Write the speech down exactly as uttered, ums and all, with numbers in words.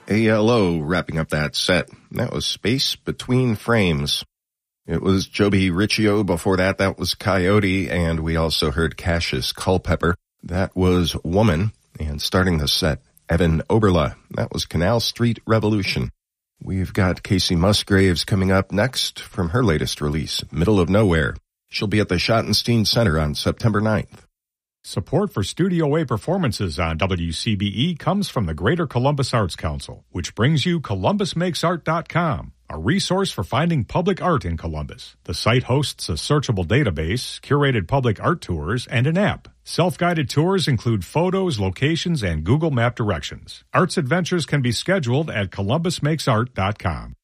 A L O wrapping up that set. That was Space Between Frames. It was Joby Riccio before that. That was Coyote, and we also heard Cassius Culpepper. That was Woman, and starting the set, Evan Oberle. That was Canal Street Revolution. We've got Casey Musgraves coming up next from her latest release, Middle of Nowhere. She'll be at the Schottenstein Center on September ninth. Support for Studio A performances on W C B E comes from the Greater Columbus Arts Council, which brings you Columbus Makes Art dot com, a resource for finding public art in Columbus. The site hosts a searchable database, curated public art tours, and an app. Self-guided tours include photos, locations, and Google Map directions. Arts adventures can be scheduled at Columbus Makes Art dot com.